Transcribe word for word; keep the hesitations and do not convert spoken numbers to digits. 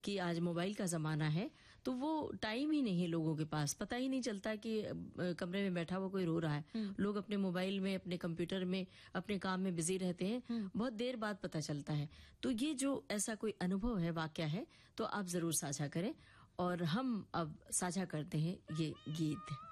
कि आज मोबाइल का जमाना है, तो वो टाइम ही नहीं है लोगों के पास। पता ही नहीं चलता कि कमरे में बैठा हुआ कोई रो रहा है। लोग अपने मोबाइल में, अपने कंप्यूटर में, अपने काम में बिजी रहते हैं। बहुत देर बाद पता चलता है। तो ये जो ऐसा कोई अनुभव है, वाकया है, तो आप जरूर साझा करें। और हम अब साझा करते हैं ये गीत।